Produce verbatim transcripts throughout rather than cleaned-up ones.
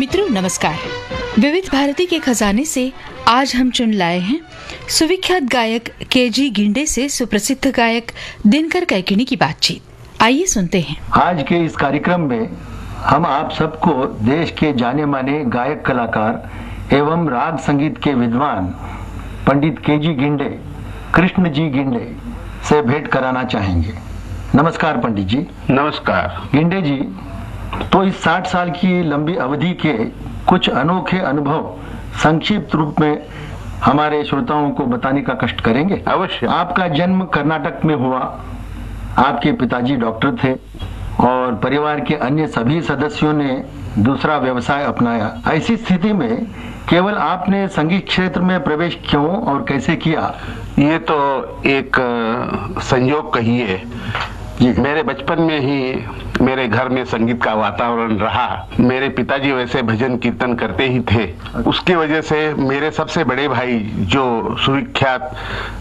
मित्रों नमस्कार। विविध भारती के खजाने से आज हम चुन लाए हैं सुविख्यात गायक के जी गिंडे से सुप्रसिद्ध गायक दिनकर कैकिनी की बातचीत। आइए सुनते हैं। आज के इस कार्यक्रम में हम आप सबको देश के जाने माने गायक कलाकार एवं राग संगीत के विद्वान पंडित के जी गिंडे, कृष्ण जी गिंडे से भेंट कराना चाहेंगे। नमस्कार पंडित जी। नमस्कार गिंडे जी। तो इस साठ साल की लंबी अवधि के कुछ अनोखे अनुभव संक्षिप्त रूप में हमारे श्रोताओं को बताने का कष्ट करेंगे? अवश्य। आपका जन्म कर्नाटक में हुआ, आपके पिताजी डॉक्टर थे और परिवार के अन्य सभी सदस्यों ने दूसरा व्यवसाय अपनाया। ऐसी स्थिति में केवल आपने संगीत क्षेत्र में प्रवेश क्यों और कैसे किया? ये तो एक संयोग कहिए। मेरे बचपन में ही मेरे घर में संगीत का वातावरण रहा। मेरे पिताजी वैसे भजन कीर्तन करते ही थे। उसकी वजह से मेरे सबसे बड़े भाई जो सुविख्यात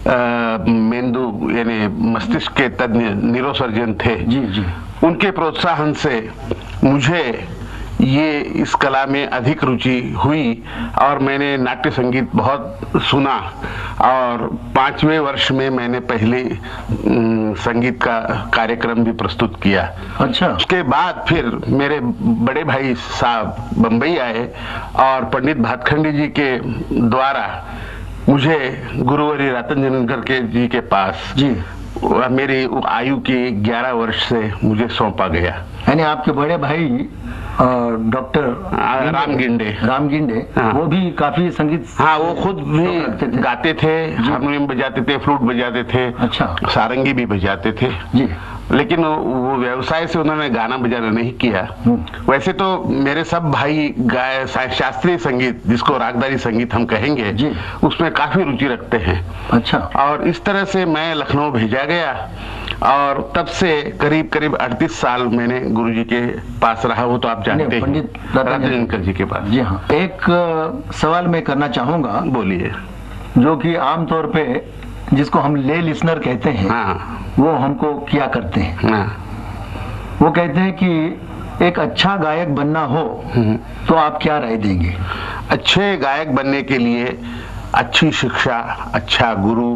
मेंदु यानी मस्तिष्क के तज्ञ न्यूरोसर्जन थे, जी जी, उनके प्रोत्साहन से मुझे ये इस कला में अधिक रुचि हुई और मैंने नाट्य संगीत बहुत सुना और पांचवें वर्ष में मैंने पहले संगीत का कार्यक्रम भी प्रस्तुत किया। अच्छा। उसके बाद फिर मेरे बड़े भाई साहब बंबई आए और पंडित भातखंडी जी के द्वारा मुझे गुरुवरी रतन जनकर के जी के पास जी मेरी आयु की ग्यारह वर्ष से मुझे सौंपा गया। यानी आपके बड़े भाई डॉक्टर राम गिंडे राम गिंडे हाँ। वो भी काफी संगीत, हाँ, वो खुद भी गाते थे, हारमोनियम बजाते थे, फ्लूट बजाते थे, अच्छा, सारंगी भी बजाते थे जी। लेकिन वो व्यवसाय से उन्होंने गाना बजाना नहीं किया। वैसे तो मेरे सब भाई गाय शास्त्रीय संगीत, जिसको रागदारी संगीत हम कहेंगे जी, उसमें काफी रुचि रखते हैं। अच्छा। और इस तरह से मैं लखनऊ भेजा गया और तब से करीब करीब अड़तीस साल मैंने गुरुजी के पास रहा। वो तो आप जानते हैं, पंडित रतन जनकर जी के पास। जी हाँ। एक सवाल मैं करना चाहूंगा। बोलिए। जो कि आमतौर पे जिसको हम ले लिसनर कहते हैं, हाँ। वो हमको किया करते हैं। हाँ। वो कहते हैं कि एक अच्छा गायक बनना हो तो आप क्या राय देंगे? अच्छे गायक बनने के लिए अच्छी शिक्षा, अच्छा गुरु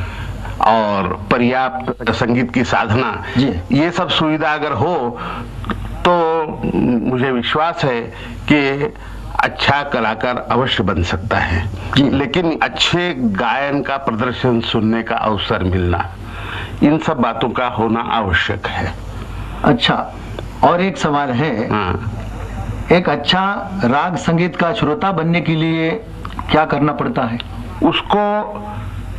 और पर्याप्त संगीत की साधना, ये सब सुविधा अगर हो तो मुझे विश्वास है कि अच्छा कलाकार अवश्य बन सकता है। लेकिन अच्छे गायन का प्रदर्शन सुनने का अवसर मिलना, इन सब बातों का होना आवश्यक है। अच्छा। और एक सवाल है, हाँ। एक अच्छा राग संगीत का श्रोता बनने के लिए क्या करना पड़ता है? उसको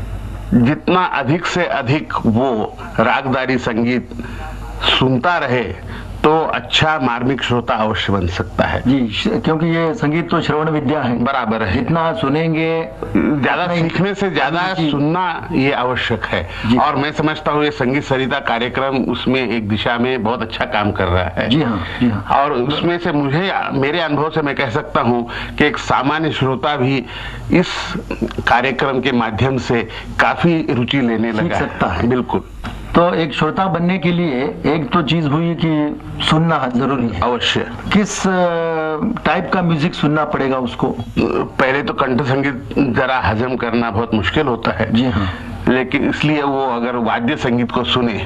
जितना अधिक से अधिक वो रागदारी संगीत सुनता रहे तो अच्छा मार्मिक श्रोता अवश्य बन सकता है जी। क्योंकि ये संगीत तो श्रवण विद्या है। बराबर है। जितना सुनेंगे, ज्यादा सीखने से ज्यादा सुनना ये आवश्यक है। और मैं समझता हूँ ये संगीत सरिता कार्यक्रम उसमें एक दिशा में बहुत अच्छा काम कर रहा है। जी हाँ, जी हाँ। और उसमें से मुझे, मेरे अनुभव से मैं कह सकता हूँ कि एक सामान्य श्रोता भी इस कार्यक्रम के माध्यम से काफी रुचि लेने लगा सकता है। बिल्कुल। तो एक श्रोता बनने के लिए एक तो चीज हुई कि सुनना जरूरी है। अवश्य। किस टाइप का म्यूजिक सुनना पड़ेगा उसको? पहले तो कंठ संगीत जरा हजम करना बहुत मुश्किल होता है। जी हाँ। लेकिन इसलिए वो अगर वाद्य संगीत को सुने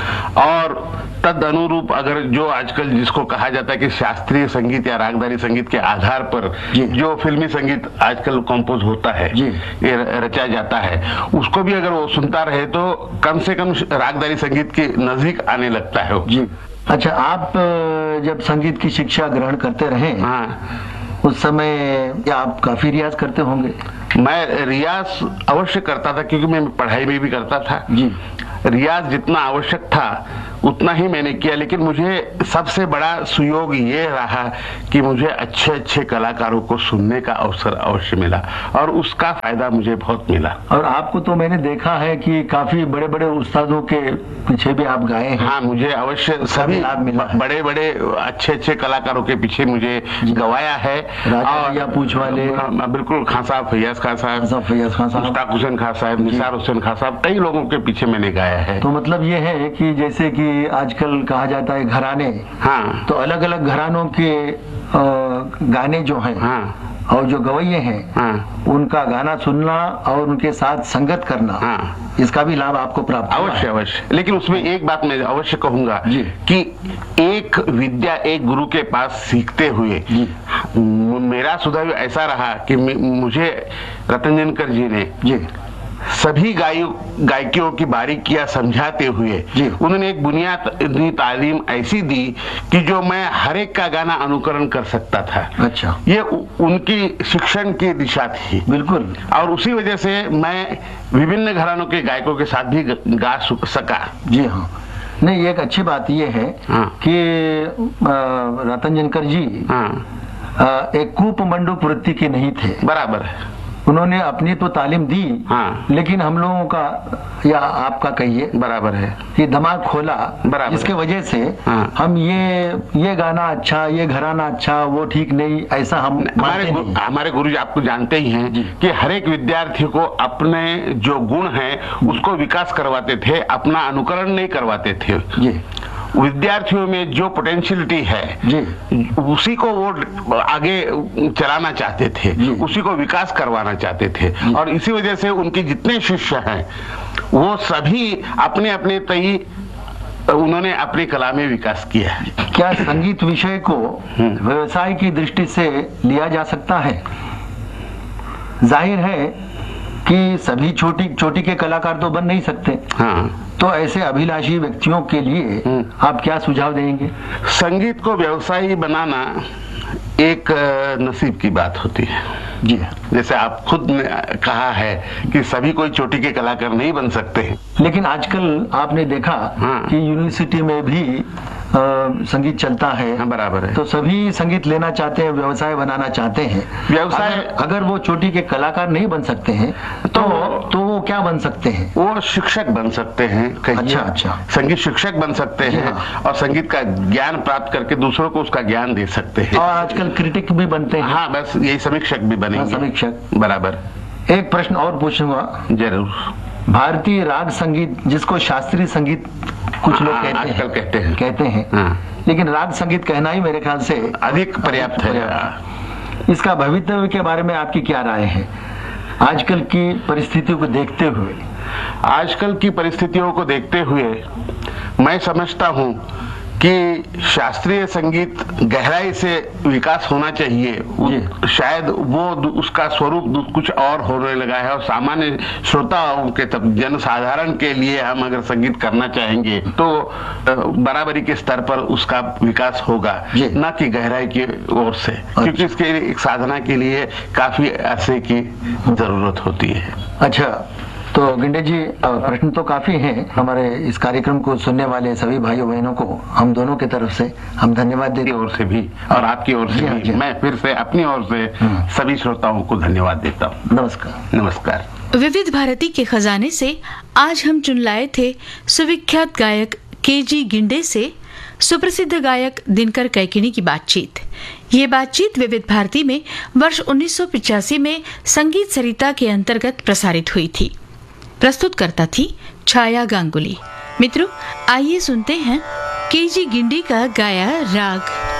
और तद अनुरूप अगर जो आजकल जिसको कहा जाता है कि शास्त्रीय संगीत या रागदारी संगीत के आधार पर जो फिल्मी संगीत आजकल कंपोज होता है, ये रचा जाता है, उसको भी अगर वो सुनता रहे तो कम से कम रागदारी संगीत के नजदीक आने लगता है जी। अच्छा। आप जब संगीत की शिक्षा ग्रहण करते रहे, हाँ, उस समय क्या आप काफी रियाज करते होंगे? मैं रियाज अवश्य करता था क्योंकि मैं पढ़ाई में भी करता था जी। रियाज जितना आवश्यक था उतना ही मैंने किया। लेकिन मुझे सबसे बड़ा सुयोग ये रहा कि मुझे अच्छे अच्छे कलाकारों को सुनने का अवसर अवश्य मिला और उसका फायदा मुझे बहुत मिला। और आपको तो मैंने देखा है कि काफी बड़े बड़े उस्तादों के पीछे भी आप गाए हैं। हाँ, मुझे अवश्य सभी बड़े बड़े अच्छे अच्छे कलाकारों के पीछे मुझे गवाया है। और पूछ वाले, बिल्कुल, खान साहब, फैयाज खान साहब, फैयाज खान साहब, मुश्ताक हुसैन खान साहब, निसार हुसैन खान साहब, कई लोगों के पीछे मैंने गाया है। तो मतलब ये है कि जैसे कि आजकल कहा जाता है घराने, हाँ, तो अलग अलग घरानों के गाने जो हैं हाँ। और जो गवैये हैं हाँ। उनका गाना सुनना और उनके साथ संगत करना, हाँ। इसका भी लाभ आपको प्राप्त हुआ है। अवश्य अवश्य। लेकिन उसमें एक बात मैं अवश्य कहूंगा कि एक विद्या एक गुरु के पास सीखते हुए मेरा सुधार ऐसा रहा कि मुझे रतंजनकर जी ने जी सभी गायक गायकियों की बारीकियां समझाते हुए उन्होंने एक बुनियादी तालीम ऐसी दी कि जो मैं हर एक का गाना अनुकरण कर सकता था। अच्छा, ये उनकी शिक्षण की दिशा थी। बिल्कुल। और उसी वजह से मैं विभिन्न घरानों के गायकों के साथ भी गा सका। जी हाँ, नहीं, एक अच्छी बात ये है हाँ। कि रतंजनकर जी हाँ। एक कूप मंडूक वृत्ति के नहीं थे। बराबर है, उन्होंने अपनी तो तालीम दी हाँ। लेकिन हम लोगों का या आपका कहिए बराबर है कि दिमाग खोला, बराबर, जिसके वजह से हाँ। हम ये ये गाना अच्छा, ये घराना अच्छा, वो ठीक नहीं, ऐसा हम हमारे गु, हमारे गुरुजी आपको जानते ही हैं कि हर एक विद्यार्थी को अपने जो गुण हैं उसको विकास करवाते थे, अपना अनुकरण नहीं करवाते थे जी। विद्यार्थियों में जो पोटेंशियलिटी है जी, उसी को वो आगे चलाना चाहते थे, उसी को विकास करवाना चाहते थे। और इसी वजह से उनके जितने शिष्य हैं वो सभी अपने अपने तय उन्होंने अपनी कला में विकास किया है। क्या संगीत विषय को व्यवसाय की दृष्टि से लिया जा सकता है? जाहिर है कि सभी छोटी छोटी के कलाकार तो बन नहीं सकते हाँ। तो ऐसे अभिलाषी व्यक्तियों के लिए आप क्या सुझाव देंगे? संगीत को व्यवसाय बनाना एक नसीब की बात होती है जी। जैसे आप खुद ने कहा है कि सभी कोई चोटी के कलाकार नहीं बन सकते हैं, लेकिन आजकल आपने देखा हाँ। कि यूनिवर्सिटी में भी आ, संगीत चलता है हाँ, बराबर है। तो सभी संगीत लेना चाहते हैं, व्यवसाय बनाना चाहते हैं। व्यवसाय अगर, अगर वो चोटी के कलाकार नहीं बन सकते हैं तो तो वो क्या बन सकते हैं? वो शिक्षक बन सकते हैं। अच्छा अच्छा, संगीत शिक्षक बन सकते हैं हाँ। और संगीत का ज्ञान प्राप्त करके दूसरों को उसका ज्ञान दे सकते हैं। और आजकल क्रिटिक भी बनते हैं। हाँ, बस यही समीक्षक भी बनेंगे। हाँ, समीक्षक, बराबर। एक प्रश्न और पूछूंगा। जरूर। भारतीय राग संगीत, जिसको शास्त्रीय संगीत कुछ लोग कहते हैं कहते हैं कहते हैं हाँ। लेकिन राग संगीत कहना ही मेरे ख्याल से अधिक पर्याप्त है। इसका भविष्य के बारे में आपकी क्या राय है आजकल की परिस्थितियों को देखते हुए? आजकल की परिस्थितियों को देखते हुए मैं समझता हूँ कि शास्त्रीय संगीत गहराई से विकास होना चाहिए। शायद वो उसका स्वरूप कुछ और होने लगा है और सामान्य श्रोताओं के तक जन साधारण के लिए हम अगर संगीत करना चाहेंगे तो बराबरी के स्तर पर उसका विकास होगा, न कि गहराई की ओर से, क्योंकि इसके एक साधना के लिए काफी अरसे की जरूरत होती है। अच्छा, तो गिंडे जी, प्रश्न तो काफी हैं। हमारे इस कार्यक्रम को सुनने वाले सभी भाइयों बहनों को हम दोनों की तरफ से हम धन्यवाद देते हैं। ओर से भी और आपकी ओर से भी मैं फिर से अपनी ओर से सभी श्रोताओं को धन्यवाद देता हूँ। नमस्कार। नमस्कार। विविध भारती के खजाने से आज हम चुन लाए थे सुविख्यात गायक के जी गिंडे से सुप्रसिद्ध गायक दिनकर कैकिनी की बातचीत। ये बातचीत विविध भारती में वर्ष उन्नीस सौ पिचासी में संगीत सरिता के अंतर्गत प्रसारित हुई थी। प्रस्तुत करता थी छाया गांगुली। मित्रों, आइए सुनते हैं के जी गिंडे का गाया राग